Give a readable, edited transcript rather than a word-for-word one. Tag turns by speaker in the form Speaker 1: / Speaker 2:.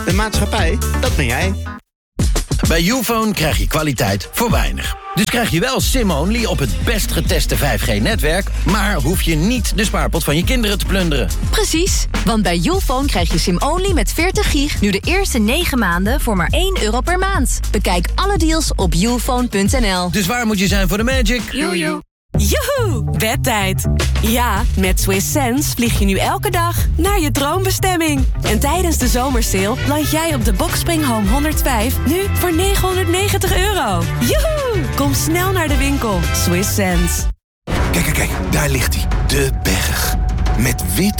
Speaker 1: De maatschappij, dat ben jij.
Speaker 2: Bij Youfone krijg je kwaliteit voor weinig. Dus krijg je wel SIM-only op het best geteste 5G-netwerk... maar hoef je niet de spaarpot van je kinderen te plunderen.
Speaker 3: Precies, want bij Youfone krijg je SIM-only met 40 gig... nu de eerste 9 maanden voor maar €1 per maand. Bekijk alle deals op youfone.nl.
Speaker 2: Dus waar moet je zijn voor de magic?
Speaker 3: Jojo.
Speaker 4: Joehoe, bedtijd. Ja, met Swiss Sense vlieg je nu elke dag naar je droombestemming. En tijdens de zomersale land jij op de Boxspring Home 105 nu voor €990. Joehoe! Kom snel naar de winkel. Swiss Sense.
Speaker 5: Kijk, daar ligt hij. De berg. Met witte